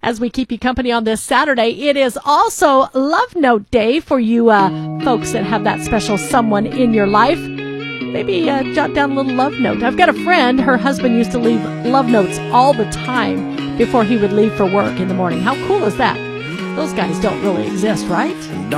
As we keep you company on this Saturday, it is also Love Note Day for you folks that have that special someone in your life. Maybe jot down a little love note. I've got a friend, her husband used to leave love notes all the time before he would leave for work in the morning. How cool is that? Those guys don't really exist, right?